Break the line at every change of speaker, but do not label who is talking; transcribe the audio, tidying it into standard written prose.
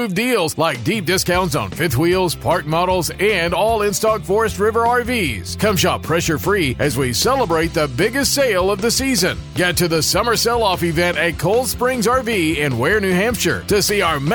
move deals like deep discounts on fifth wheels, park models, and all in-stock Forest River RVs. Come shop pressure-free as we celebrate the biggest sale of the season. Get to the summer sell-off event at Cold Springs RV in Ware, New Hampshire to see our